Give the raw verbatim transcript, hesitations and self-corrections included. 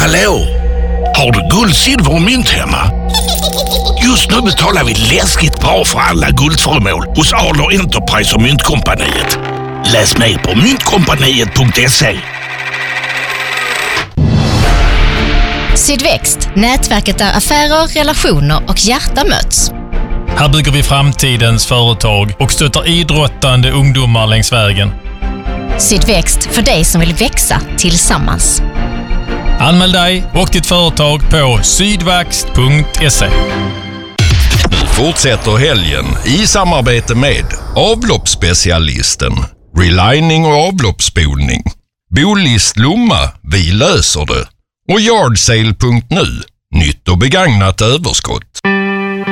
Hallå? Har du guld, silver och mynt hemma? Just nu betalar vi läskigt bra för alla guldföremål hos Adler Enterprise och Myntkompaniet. Läs mer på myntkompaniet punkt se. Sydväxt, nätverket där affärer, relationer och hjärta möts. Här bygger vi framtidens företag och stöttar idrottande ungdomar längs vägen. Sydväxt, för dig som vill växa tillsammans. Anmäl dig och ditt företag på sydväxt punkt se. Nu fortsätter helgen i samarbete med avloppsspecialisten, relining och avloppsspolning, Bolist Lomma, vi löser det, och yardsale punkt nu, nytt och begagnat överskott.